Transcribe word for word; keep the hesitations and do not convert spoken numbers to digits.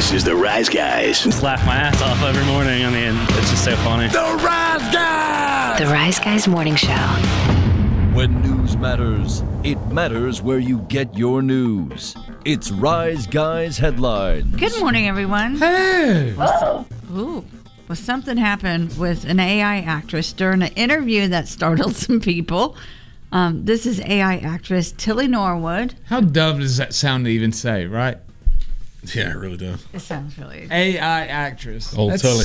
This is the Rise Guys. Just laugh my ass off every morning. I mean, it's just so funny. The Rise Guys! The Rise Guys Morning Show. When news matters, it matters where you get your news. It's Rise Guys Headlines. Good morning, everyone. Hey! Ooh. Well, something happened with an A I actress during an interview that startled some people. Um, this is A I actress Tilly Norwood. How dumb does that sound to even say, right? Yeah, it really does. It sounds really... A I actress. Old That's Tully.